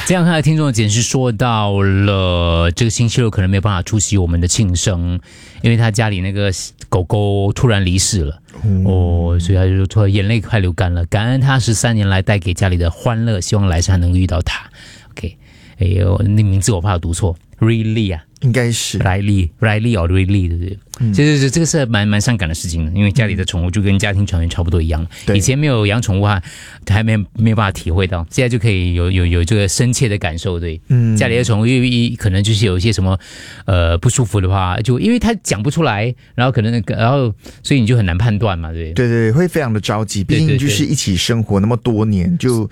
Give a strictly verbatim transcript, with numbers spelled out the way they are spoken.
这样看来，听众的简是说到了这个星期六可能没有办法出席我们的庆生，因为他家里那个狗狗突然离世了。哦，所以他就说眼泪快流干了，感恩他十三年来带给家里的欢乐，希望来生还能遇到他。OK， 哎呦，那名字我怕我读错 ，Riley 啊， 应该是 Riley Riley 哦 Riley 对不对？嗯，这这这个是蛮蛮伤感的事情的，因为家里的宠物就跟家庭成员差不多一样。以前没有养宠物哈，还没没有办法体会到，现在就可以有有有这个深切的感受，对。嗯，家里的宠物一可能就是有一些什么呃不舒服的话，就因为它讲不出来，然后可能然后所以你就很难判断嘛，对。 对对，会非常的着急，毕竟就是一起生活那么多年，就